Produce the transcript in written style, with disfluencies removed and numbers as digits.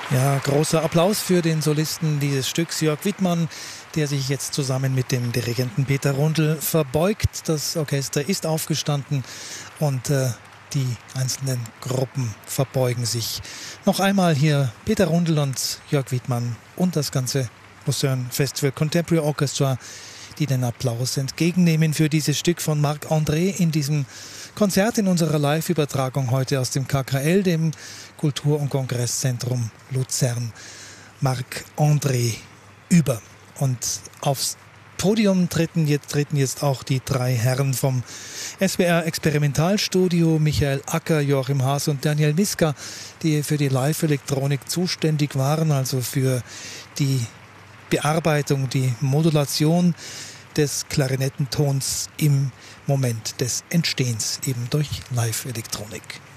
Ja, großer Applaus für den Solisten dieses Stücks, Jörg Wittmann, der sich jetzt zusammen mit dem Dirigenten Peter Rundl verbeugt. Das Orchester ist aufgestanden und die einzelnen Gruppen verbeugen sich. Noch einmal hier Peter Rundl und Jörg Wittmann und das ganze Lucerne Festival Contemporary Orchestra, die den Applaus entgegennehmen für dieses Stück von Marc-André in diesem Konzert in unserer Live-Übertragung heute aus dem KKL, dem Kultur- und Kongresszentrum Luzern. Marc-André über. Und aufs Podium treten jetzt auch die drei Herren vom SWR Experimentalstudio, Michael Acker, Joachim Haas und Daniel Miska, die für die Live-Elektronik zuständig waren, also für die Bearbeitung, die Modulation des Klarinettentons im Moment des Entstehens, eben durch Live-Elektronik.